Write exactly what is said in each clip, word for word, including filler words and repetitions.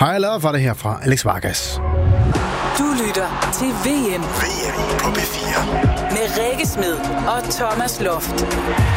High Love var det her fra Alex Vargas. Du lytter til V M. V M på P fire. Med Rikke Smed og Thomas Loft.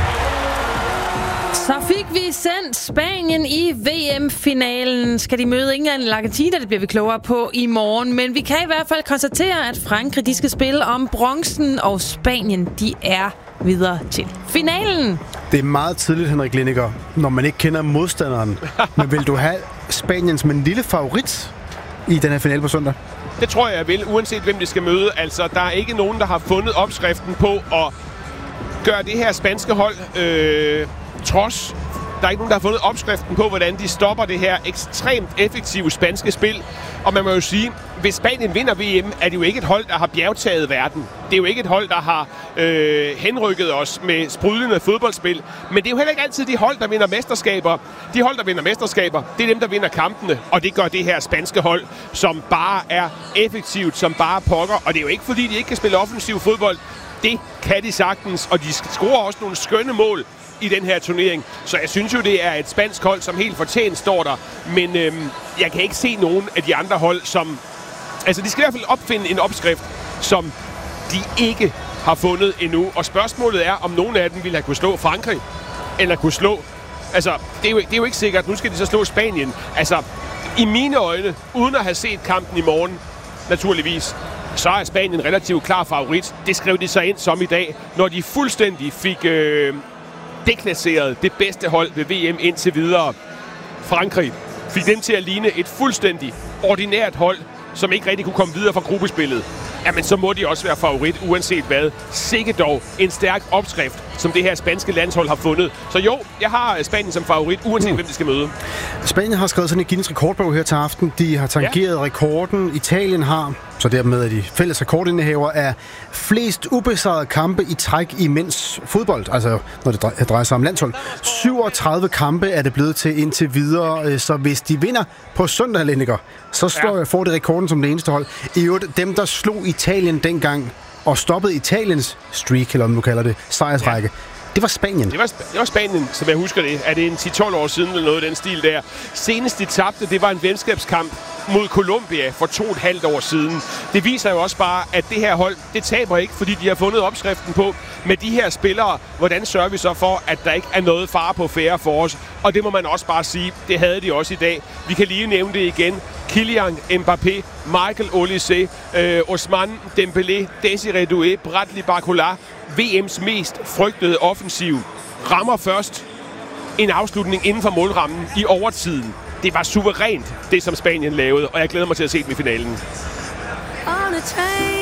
Så fik vi sendt Spanien i V M-finalen. Skal de møde England eller Argentina? Det bliver vi klogere på i morgen. Men vi kan i hvert fald konstatere, at Frankrig de skal spille om bronzen, og Spanien de er videre til finalen. Det er meget tidligt, Henrik Lindiger, når man ikke kender modstanderen. Men vil du have Spanien som en lille favorit i den her finale på søndag? Det tror jeg, jeg vil, uanset hvem de skal møde. Altså, der er ikke nogen, der har fundet opskriften på at gøre det her spanske hold øh, trods. Der er ikke nogen, der har fundet opskriften på, hvordan de stopper det her ekstremt effektive spanske spil. Og man må jo sige, hvis Spanien vinder V M, er det jo ikke et hold, der har bjergtaget verden. Det er jo ikke et hold, der har øh, henrykket os med sprudlende fodboldspil. Men det er jo heller ikke altid de hold, der vinder mesterskaber. De hold, der vinder mesterskaber, det er dem, der vinder kampene. Og det gør det her spanske hold, som bare er effektivt, som bare pokker. Og det er jo ikke, fordi de ikke kan spille offensiv fodbold. Det kan de sagtens, og de scorer også nogle skønne mål i den her turnering. Så jeg synes jo, det er et spansk hold, som helt fortjent står der. Men øhm, jeg kan ikke se nogen af de andre hold, som... Altså, de skal i hvert fald opfinde en opskrift, som de ikke har fundet endnu. Og spørgsmålet er, om nogen af dem ville have kunne slå Frankrig, eller kunne slå... Altså, det er, jo, det er jo ikke sikkert. Nu skal de så slå Spanien. Altså, i mine øjne, uden at have set kampen i morgen, naturligvis, så er Spanien relativt klar favorit. Det skrev de så ind som i dag, når de fuldstændig fik... Øh, deklasseret det bedste hold ved V M indtil videre. Frankrig fik dem til at ligne et fuldstændig ordinært hold, som ikke rigtig kunne komme videre fra gruppespillet. Jamen, så må de også være favorit, uanset hvad. Sikke dog en stærk opskrift, som det her spanske landshold har fundet. Så jo, jeg har Spanien som favorit, uanset mm. hvem de skal møde. Spanien har skrevet sådan en Guinness rekordbog her til aften. De har tangeret ja. rekorden. Italien har, så dermed er de fælles rekordindehaver af flest ubesejrede kampe i træk i mænds fodbold. Altså, når det drejer sig om landshold. syvogtredive kampe er det blevet til indtil videre. Så hvis de vinder på søndag, Lindiger, så slår, ja. får de rekorden som det eneste hold. I øvrigt, dem der slog Italien dengang og stoppede Italiens streak, eller om du kalder det, sejrsrække. Ja. Det var Spanien. Det var, det var Spanien, som jeg husker det. Er det en ti tolv år siden eller noget af den stil der? Senest de tabte, det var en venskabskamp mod Colombia for to og et halvt år siden. Det viser jo også bare, at det her hold, det taber ikke, fordi de har fundet opskriften på med de her spillere. Hvordan sørger vi så for, at der ikke er noget fare på færre for os? Og det må man også bare sige, det havde de også i dag. Vi kan lige nævne det igen. Kylian Mbappé, Michael Olise, øh, Ousmane Dembélé, Desiré Doué, Bradley Barcola, V M's mest frygtede offensiv, rammer først en afslutning inden for målrammen i overtiden. Det var suverænt, det som Spanien lavede, og jeg glæder mig til at se dem i finalen.